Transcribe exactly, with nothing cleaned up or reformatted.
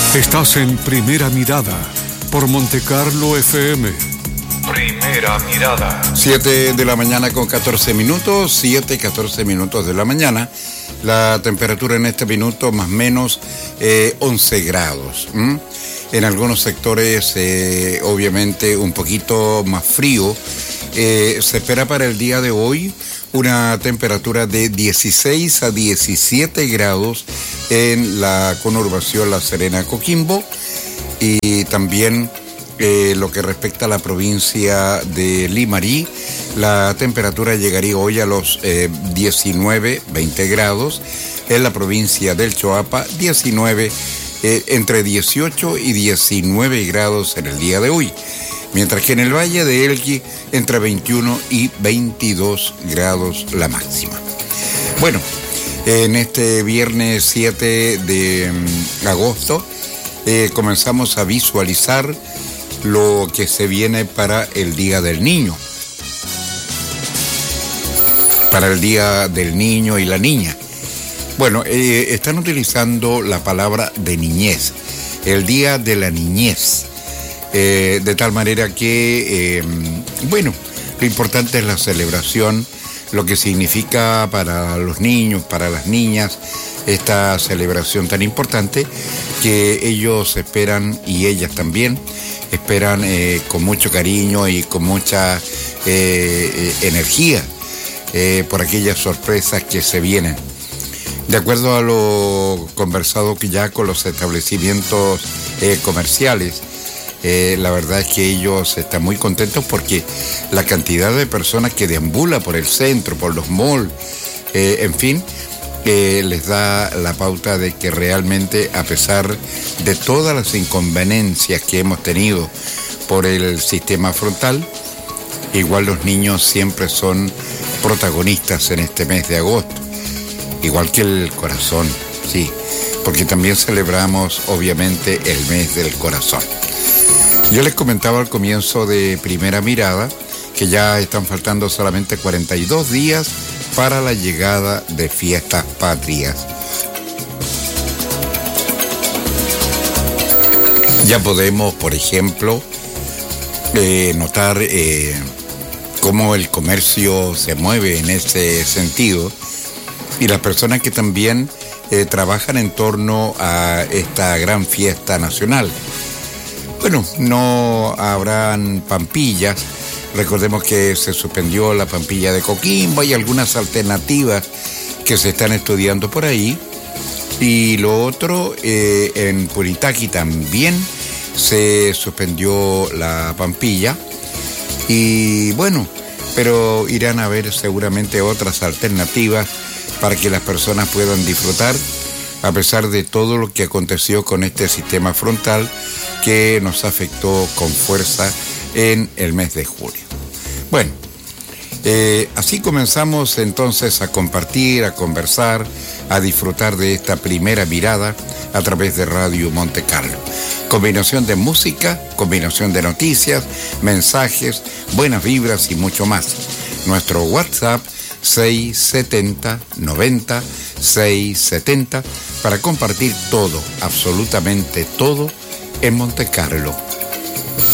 Estás en Primera Mirada por Montecarlo F M. Primera Mirada. siete de la mañana con catorce minutos, siete, catorce minutos de la mañana. La temperatura en este minuto más o menos eh, once grados. ¿m? En algunos sectores eh, obviamente un poquito más frío. Eh, se espera para el día de hoy una temperatura de dieciséis a diecisiete grados en la conurbación La Serena Coquimbo, y también eh, lo que respecta a la provincia de Limarí, la temperatura llegaría hoy a los eh, diecinueve, veinte grados. En la provincia del Choapa, diecinueve, eh, entre dieciocho y diecinueve grados en el día de hoy. Mientras que en el Valle de Elqui, entre veintiuno y veintidós grados la máxima. Bueno, en este viernes siete de agosto eh, comenzamos a visualizar lo que se viene para el Día del Niño. Para el Día del Niño y la Niña. Bueno, eh, están utilizando la palabra de niñez, el Día de la Niñez. Eh, de tal manera que, eh, bueno, lo importante es la celebración, lo que significa para los niños, para las niñas, esta celebración tan importante que ellos esperan, y ellas también, esperan eh, con mucho cariño y con mucha eh, eh, energía eh, por aquellas sorpresas que se vienen. De acuerdo a lo conversado que ya con los establecimientos eh, comerciales, Eh, la verdad es que ellos están muy contentos porque la cantidad de personas que deambula por el centro, por los malls, eh, en fin, eh, les da la pauta de que realmente, a pesar de todas las inconveniencias que hemos tenido por el sistema frontal, igual los niños siempre son protagonistas en este mes de agosto, igual que el corazón, sí, porque también celebramos obviamente el mes del corazón. Yo les comentaba al comienzo de Primera Mirada que ya están faltando solamente cuarenta y dos días para la llegada de fiestas patrias. Ya podemos, por ejemplo, eh, notar eh, cómo el comercio se mueve en ese sentido, y las personas que también eh, trabajan en torno a esta gran fiesta nacional. Bueno, no habrán pampillas. Recordemos que se suspendió la pampilla de Coquimbo. Hay algunas alternativas que se están estudiando por ahí. Y lo otro, eh, en Puritaqui también se suspendió la pampilla. Y bueno, pero irán a haber seguramente otras alternativas para que las personas puedan disfrutar, a pesar de todo lo que aconteció con este sistema frontal que nos afectó con fuerza en el mes de julio. Bueno, eh, así comenzamos entonces a compartir, a conversar, a disfrutar de esta Primera Mirada a través de Radio Montecarlo. Combinación de música, combinación de noticias, mensajes, buenas vibras y mucho más. Nuestro WhatsApp seis setenta noventa seis setenta para compartir todo, absolutamente todo, en Montecarlo